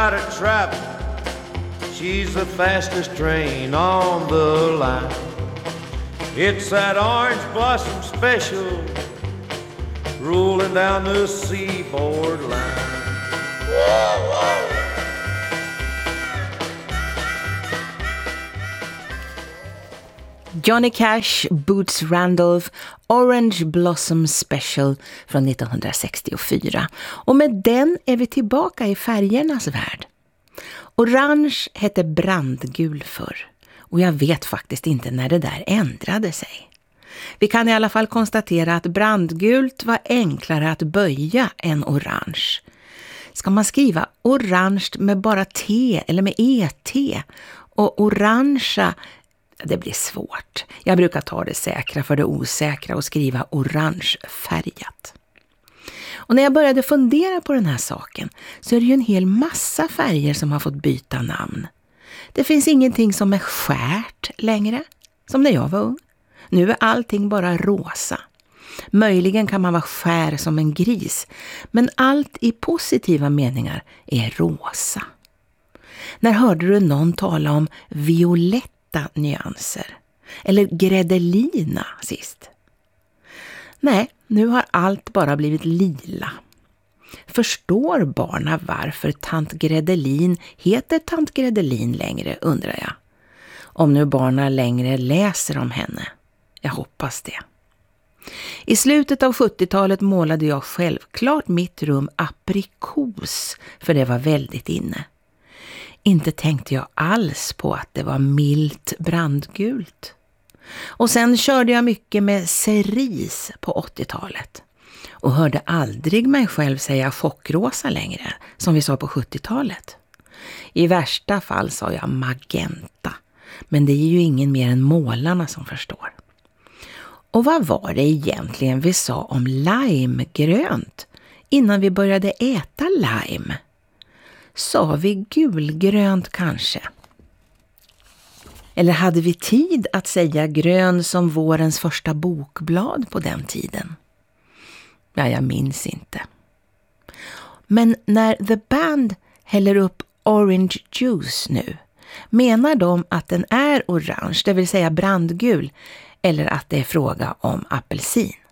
got a trap. She's the fastest train on the line. It's that orange blossom special rolling down the seaboard line. Johnny Cash, Boots Randolph, Orange Blossom Special från 1964. Och med den är vi tillbaka i färgernas värld. Orange hette brandgul förr. Och jag vet faktiskt inte när det där ändrade sig. Vi kan i alla fall konstatera att brandgult var enklare att böja än orange. Ska man skriva orange med bara T eller med ET och orangea, det blir svårt. Jag brukar ta det säkra för det osäkra och skriva orangefärgat. Och när jag började fundera på den här saken så är det ju en hel massa färger som har fått byta namn. Det finns ingenting som är skärt längre, som när jag var ung. Nu är allting bara rosa. Möjligen kan man vara skär som en gris, men allt i positiva meningar är rosa. När hörde du någon tala om violetta nyanser? Eller gredelina sist? Nej, nu har allt bara blivit lila. Förstår barna varför tant Gredelin heter tant Gredelin längre, undrar jag. Om nu barna längre läser om henne. Jag hoppas det. I slutet av 70-talet målade jag självklart mitt rum aprikos, för det var väldigt inne. Inte tänkte jag alls på att det var milt brandgult. Och sen körde jag mycket med cerise på 80-talet. Och hörde aldrig mig själv säga chockrosa längre, som vi sa på 70-talet. I värsta fall sa jag magenta, men det är ju ingen mer än målarna som förstår. Och vad var det egentligen vi sa om limegrönt innan vi började äta lime? Sa vi gulgrönt kanske? Eller hade vi tid att säga grön som vårens första bokblad på den tiden? Ja, jag minns inte. Men när The Band häller upp orange juice nu, menar de att den är orange, det vill säga brandgul, eller att det är fråga om apelsin?